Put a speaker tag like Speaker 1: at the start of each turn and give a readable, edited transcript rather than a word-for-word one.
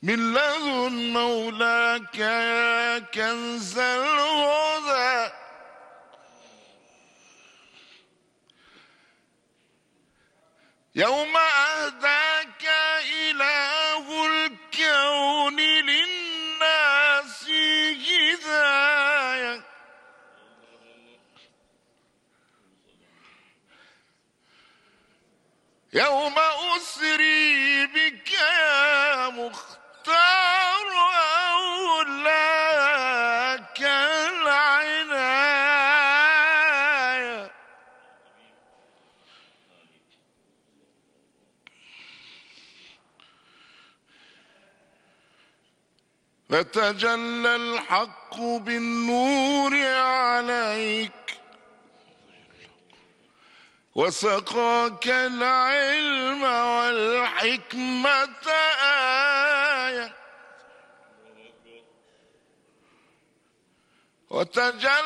Speaker 1: من لدن مولاك يا كنز الهدى يوم أهداك إله الكون للناس هداية يوم أسري بك يا مختار أولاك العناية فتجلى الحق بالنور عليك وسقاك العلم والحكمة آية وتجلى